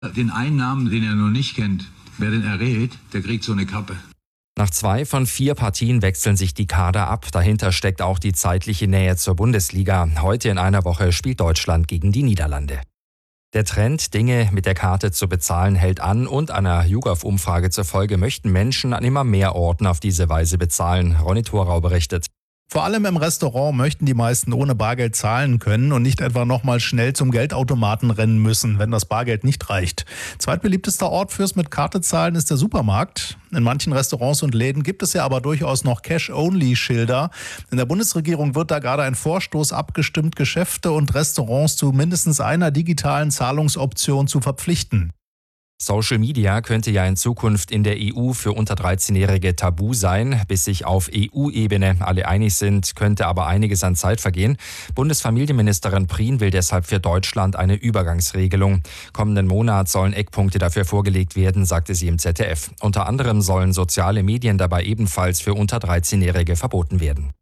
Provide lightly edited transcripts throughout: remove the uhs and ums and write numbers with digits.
Den einen Namen, den er noch nicht kennt, wer den errät, der kriegt so eine Kappe. Nach 2 von 4 Partien wechseln sich die Kader ab. Dahinter steckt auch die zeitliche Nähe zur Bundesliga. Heute in einer Woche spielt Deutschland gegen die Niederlande. Der Trend, Dinge mit der Karte zu bezahlen, hält an und einer YouGov-Umfrage zufolge möchten Menschen an immer mehr Orten auf diese Weise bezahlen. Ronny Thorau berichtet. Vor allem im Restaurant möchten die meisten ohne Bargeld zahlen können und nicht etwa nochmal schnell zum Geldautomaten rennen müssen, wenn das Bargeld nicht reicht. Zweitbeliebtester Ort fürs mit Karte zahlen ist der Supermarkt. In manchen Restaurants und Läden gibt es ja aber durchaus noch Cash-Only-Schilder. In der Bundesregierung wird da gerade ein Vorstoß abgestimmt, Geschäfte und Restaurants zu mindestens einer digitalen Zahlungsoption zu verpflichten. Social Media könnte ja in Zukunft in der EU für unter 13-Jährige tabu sein. Bis sich auf EU-Ebene alle einig sind, könnte aber einiges an Zeit vergehen. Bundesfamilienministerin Prien will deshalb für Deutschland eine Übergangsregelung. Kommenden Monat sollen Eckpunkte dafür vorgelegt werden, sagte sie im ZDF. Unter anderem sollen soziale Medien dabei ebenfalls für unter 13-Jährige verboten werden.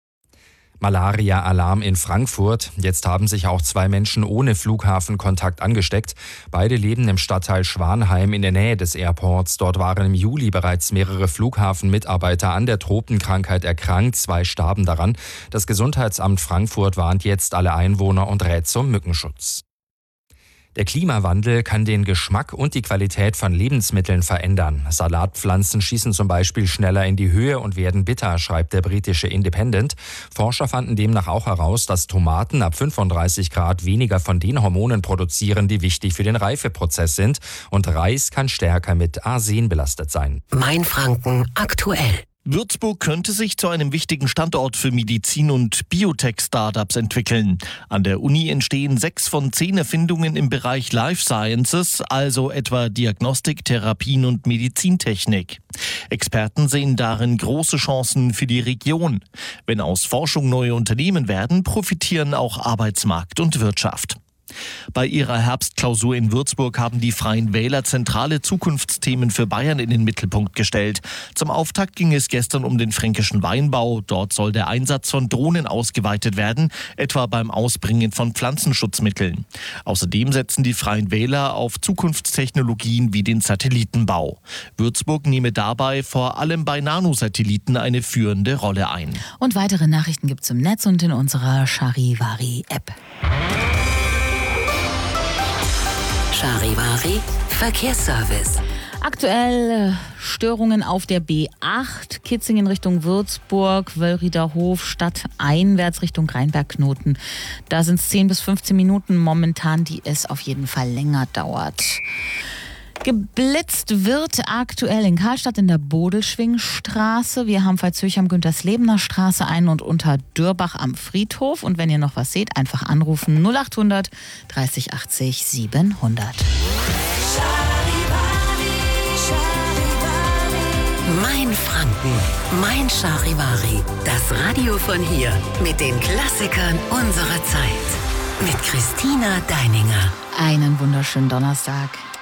Malaria-Alarm in Frankfurt. Jetzt haben sich auch 2 Menschen ohne Flughafenkontakt angesteckt. Beide leben im Stadtteil Schwanheim in der Nähe des Airports. Dort waren im Juli bereits mehrere Flughafenmitarbeiter an der Tropenkrankheit erkrankt. 2 starben daran. Das Gesundheitsamt Frankfurt warnt jetzt alle Einwohner und rät zum Mückenschutz. Der Klimawandel kann den Geschmack und die Qualität von Lebensmitteln verändern. Salatpflanzen schießen zum Beispiel schneller in die Höhe und werden bitter, schreibt der britische Independent. Forscher fanden demnach auch heraus, dass Tomaten ab 35 Grad weniger von den Hormonen produzieren, die wichtig für den Reifeprozess sind. Und Reis kann stärker mit Arsen belastet sein. Mainfranken aktuell. Würzburg könnte sich zu einem wichtigen Standort für Medizin- und Biotech-Startups entwickeln. An der Uni entstehen 6 von 10 Erfindungen im Bereich Life Sciences, also etwa Diagnostik, Therapien und Medizintechnik. Experten sehen darin große Chancen für die Region. Wenn aus Forschung neue Unternehmen werden, profitieren auch Arbeitsmarkt und Wirtschaft. Bei ihrer Herbstklausur in Würzburg haben die Freien Wähler zentrale Zukunftsthemen für Bayern in den Mittelpunkt gestellt. Zum Auftakt ging es gestern um den fränkischen Weinbau. Dort soll der Einsatz von Drohnen ausgeweitet werden, etwa beim Ausbringen von Pflanzenschutzmitteln. Außerdem setzen die Freien Wähler auf Zukunftstechnologien wie den Satellitenbau. Würzburg nehme dabei vor allem bei Nanosatelliten eine führende Rolle ein. Und weitere Nachrichten gibt's im Netz und in unserer Charivari-App. Charivari Verkehrsservice. Aktuell Störungen auf der B8, Kitzingen Richtung Würzburg, Wölrieder Hof, stadteinwärts Richtung Rheinberg-Knoten. Da sind es 10 bis 15 Minuten momentan, die es auf jeden Fall länger dauert. Geblitzt wird aktuell in Karlstadt in der Bodelschwingstraße. Wir haben Veitshöchheim am Günterslebener Straße ein und unter Dörbach am Friedhof. Und wenn ihr noch was seht, einfach anrufen 0800 30 80 700. Mainfranken, mein Charivari. Das Radio von hier mit den Klassikern unserer Zeit. Mit Christina Deininger. Einen wunderschönen Donnerstag.